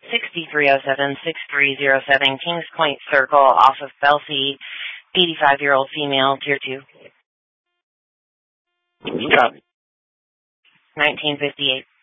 6307-6307 Kings Point Circle off of Belsey, 85-year-old female, tier 2. Copy. 1958.